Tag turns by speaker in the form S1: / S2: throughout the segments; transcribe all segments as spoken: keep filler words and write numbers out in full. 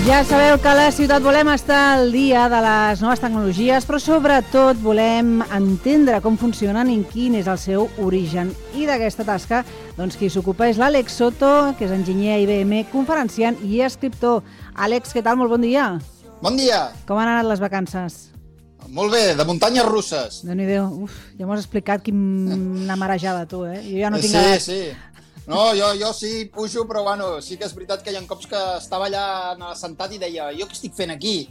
S1: Ja sabeu que a la ciutat volem estar al dia de les noves tecnologies, però sobretot volem entendre com funcionen i quin és el seu origen. I d'aquesta tasca, doncs, qui s'ocupa és l'Àlex Soto, que és enginyer I B M, conferenciant i escriptor. Àlex, què tal? Molt bon dia.
S2: Bon dia.
S1: Com han anat les vacances?
S2: Molt bé, de muntanyes russes.
S1: Déu-n'hi-do. Uf, ja m'ho has explicat quina marejada, tu, eh? Jo ja no tinc
S2: sí,
S1: edat.
S2: sí. No, jo, jo sí pujo, però bueno, sí que és veritat que hi ha cops que estava allà sentat i deia, jo què estic fent aquí?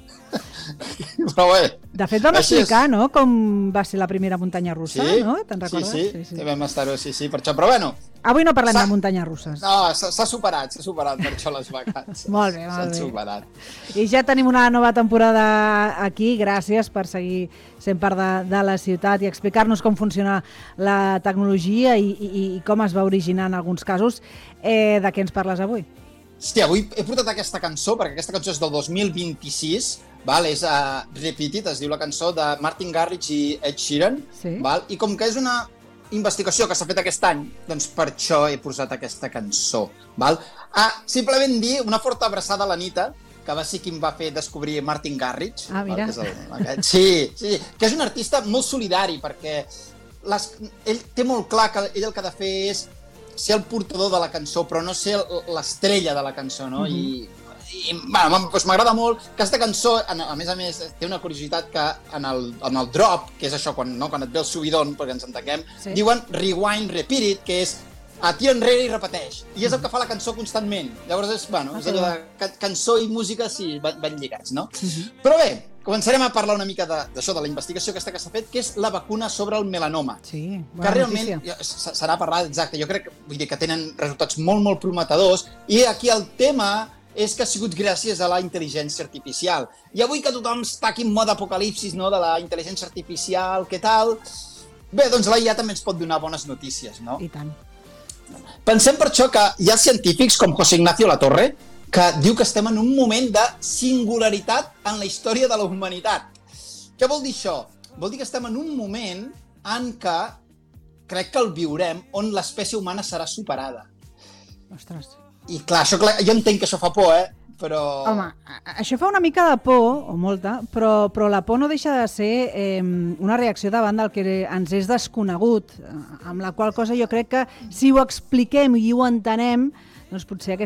S2: Però bé.
S1: De fet, vam explicar, és... no?, com va ser la primera muntanya russa,
S2: sí?
S1: no? Te'n recordes?
S2: Sí, sí, sí, sí. Vam estar-ho, sí, sí, per això. Però bueno...
S1: Avui no parlem de muntanyes russes.
S2: No, s'ha superat, s'ha superat per això les vacances.
S1: Molt bé, molt bé.
S2: S'han superat.
S1: I ja tenim una nova temporada aquí. Gràcies per seguir sent part de, de la ciutat i explicar-nos com funciona la tecnologia i, i, i com es va originar en alguns casos. Eh, de què ens parles avui?
S2: Sí, avui he portat aquesta cançó, perquè aquesta cançó és del dos mil vint-i-sis, val? És uh, Repeat It, es diu la cançó, de Martin Garrix i Ed Sheeran. Sí. Val? I com que és una investigació que s'ha fet aquest any, doncs per això he posat aquesta cançó. Val? Ah, simplement dir una forta abraçada a l'Anita, que va ser qui em va fer descobrir Martin Garrix.
S1: Ah, mira.
S2: Val? Que és el, aquest. Sí, sí, que és un artista molt solidari, perquè les, ell té molt clar que ell el que ha de fer és ser el portador de la cançó, però no ser l'estrella de la cançó, no? Mm-hmm. I I bueno, doncs m'agrada molt que aquesta cançó, a més a més, té una curiositat que en el, en el drop, que és això, quan, no, quan et ve el subidon, perquè ens entenguem, sí. Diuen rewind, repeat it, que és a tira enrere i repeteix. I és el que fa la cançó constantment. Llavors, és, bueno, és allò de can cançó i música, sí, van, van lligats, no? Uh-huh. Però bé, començarem a parlar una mica d'això, de, de la investigació aquesta que s'ha fet, que és la vacuna sobre el melanoma.
S1: Sí, bona
S2: que realment notícia. Serà parlat, exacte, jo crec vull dir, que tenen resultats molt, molt prometedors, i aquí el tema és que ha sigut gràcies a la intel·ligència artificial. I avui que tothom està aquí en mode apocalipsis, no?, de la intel·ligència artificial, què tal? Bé, doncs la I A també ens pot donar bones notícies, no?
S1: I tant.
S2: Pensem per això que hi ha científics com José Ignacio Latorre que diu que estem en un moment de singularitat en la història de la humanitat. Què vol dir això? Vol dir que estem en un moment en què crec que el viurem on l'espècie humana serà superada.
S1: Ostres.
S2: I clar, això, clar, jo entenc que això fa por, eh? Però...
S1: Home, això fa una mica de por, o molta, però, però la por no deixa de ser eh, una reacció davant del que ens és desconegut, amb la qual cosa jo crec que si ho expliquem i ho entenem, doncs potser